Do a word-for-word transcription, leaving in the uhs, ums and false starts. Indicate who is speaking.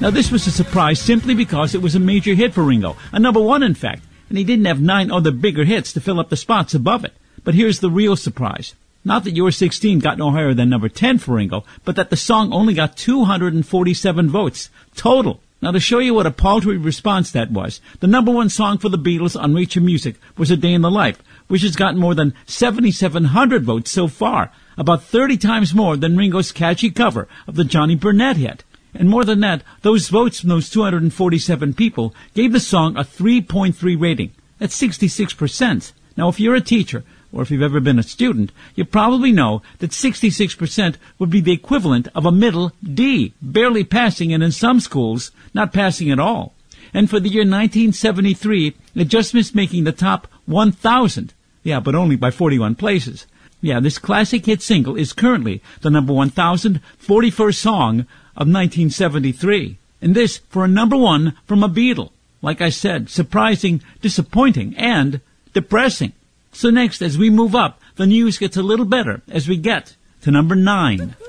Speaker 1: Now, this was a surprise simply because it was a major hit for Ringo, a number one, in fact, and he didn't have nine other bigger hits to fill up the spots above it. But here's the real surprise. Not that You're sixteen got no higher than number ten for Ringo, but that the song only got two hundred forty-seven votes total. Now, to show you what a paltry response that was, the number one song for the Beatles on Reach Your Music was A Day in the Life, which has gotten more than seventy-seven hundred votes so far, about thirty times more than Ringo's catchy cover of the Johnny Burnett hit. And more than that, those votes from those two hundred forty-seven people gave the song a three point three rating. That's sixty-six percent. Now, if you're a teacher, or if you've ever been a student, you probably know that sixty-six percent would be the equivalent of a middle D, barely passing, and in some schools, not passing at all. And for the year nineteen seventy-three, it just missed making the top one thousand. Yeah, but only by forty-one places. Yeah, this classic hit single is currently the number one thousand forty-first song of nineteen seventy-three. And this for a number one from a Beatle. Like I said, surprising, disappointing, and depressing. So next, as we move up, the news gets a little better as we get to number nine.